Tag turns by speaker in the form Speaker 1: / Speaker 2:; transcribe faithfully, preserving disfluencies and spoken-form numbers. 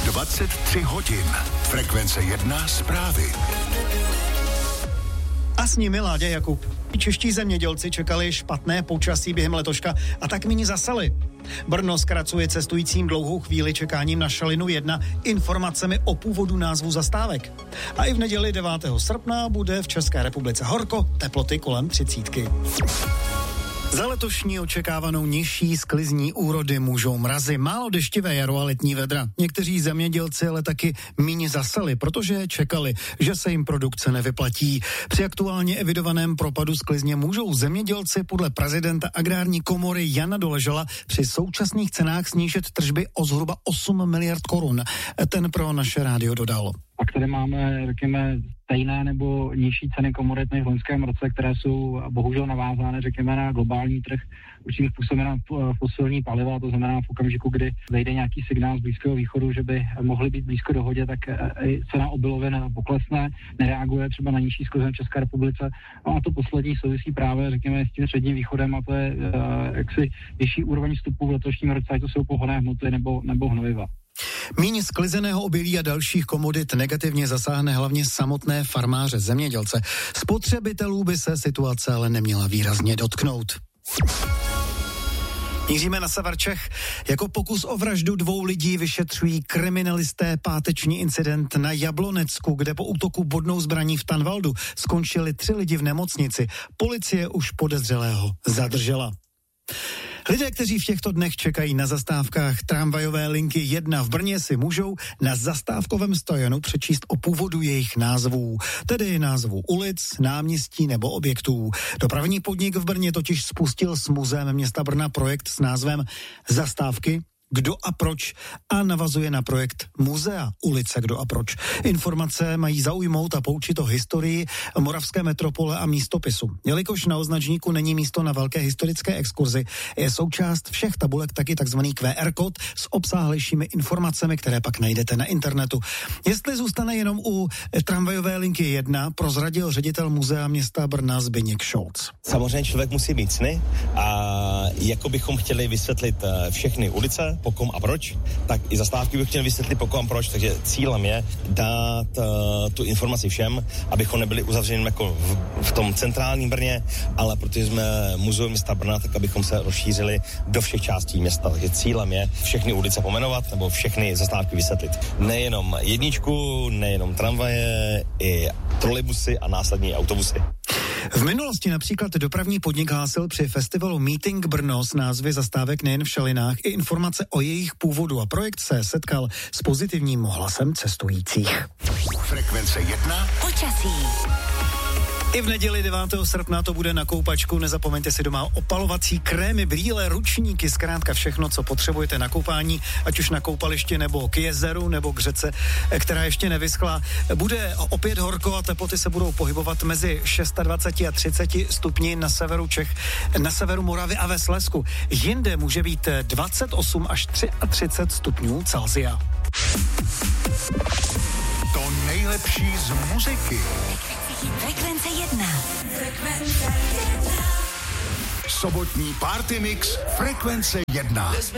Speaker 1: dvacet tři hodin. Frekvence jedna zprávy.
Speaker 2: A s nimi Láďa Jakub. Čeští zemědělci čekali špatné počasí během letoška a tak míň zasali. Brno zkracuje cestujícím dlouhou chvíli čekáním na šalinu jedna informacemi o původu názvu zastávek. A i v neděli devátého srpna bude v České republice horko, teploty kolem třicítky. Za letošní očekávanou nižší sklizní úrody můžou mrazy, málo deštivé jaro a letní vedra. Někteří zemědělci ale taky míň zasali, protože čekali, že se jim produkce nevyplatí. Při aktuálně evidovaném propadu sklizně můžou zemědělci podle prezidenta agrární komory Jana Doležala při současných cenách snížit tržby o zhruba osm miliard korun. Ten pro naše rádio dodal.
Speaker 3: Pak tady máme, řekněme, stejné nebo nižší ceny komodit než v loňském roce, které jsou bohužel navázány, řekněme, na globální trh, určitým způsobem na fosilní paliva, to znamená v okamžiku, kdy vejde nějaký signál z Blízkého východu, že by mohly být blízko dohodě, tak cena obilovin poklesne, nereaguje třeba na nižší sklizň v České republice. A to poslední souvisí právě, řekněme, s tím středním východem a to je jaksi vyšší úroveň vstupu v letošním roce, ať to jsou pohonné hmoty nebo, nebo hnojiva.
Speaker 2: Míň sklizeného obilí a dalších komodit negativně zasáhne hlavně samotné farmáře, zemědělce. Spotřebitelů by se situace ale neměla výrazně dotknout. Míříme na sever Čech. Jako pokus o vraždu dvou lidí vyšetřují kriminalisté páteční incident na Jablonecku, kde po útoku bodnou zbraní v Tanvaldu skončili tři lidi v nemocnici. Policie už podezřelého zadržela. Lidé, kteří v těchto dnech čekají na zastávkách tramvajové linky jedna v Brně, si můžou na zastávkovém stojanu přečíst o původu jejich názvů, tedy názvů ulic, náměstí nebo objektů. Dopravní podnik v Brně totiž spustil s muzeem města Brna projekt s názvem Zastávky, kdo a proč a navazuje na projekt Muzea ulice Kdo a proč. Informace mají zaujmout a poučit o historii moravské metropole a místopisu. Jelikož na označníku není místo na velké historické exkurzi, je součást všech tabulek taky takzvaný Q R kód s obsáhlejšími informacemi, které pak najdete na internetu. Jestli zůstane jenom u tramvajové linky jedna, prozradil ředitel Muzea města Brna Zbyněk Šolc.
Speaker 4: Samozřejmě člověk musí mít sny a jako bychom chtěli vysvětlit všechny ulice, po kom a proč, tak i zastávky bych chtěl vysvětlit po kom a proč, takže cílem je dát uh, tu informaci všem, abychom nebyli uzavřeni jako v, v tom centrálním Brně, ale protože jsme muzeum města Brna, tak abychom se rozšířili do všech částí města, takže cílem je všechny ulice pomenovat nebo všechny zastávky vysvětlit. Nejenom jedničku, nejenom tramvaje, i trolejbusy a následně autobusy.
Speaker 2: V minulosti například dopravní podnik hlásil při festivalu Meeting Brno s názvy zastávek nejen v Šalinách i informace o jejich původu a projekt se setkal s pozitivním hlasem cestujících.
Speaker 1: Frekvence jedna.
Speaker 5: Počasí.
Speaker 2: I v neděli devátého srpna to bude na koupačku. Nezapomeňte si doma opalovací krémy, brýle, ručníky, zkrátka všechno, co potřebujete na koupání, ať už na koupališti nebo k jezeru nebo k řece, která ještě nevyschla. Bude opět horko a teploty se budou pohybovat mezi dvacet šest a třicet stupni na severu Čech, na severu Moravy a ve Slezsku. Jinde může být dvacet osm až třicet tři stupňů Celsia.
Speaker 1: To nejlepší z muziky.
Speaker 5: Frekvence jedna. Frekvence jedna.
Speaker 1: Sobotní party mix Frekvence jedna.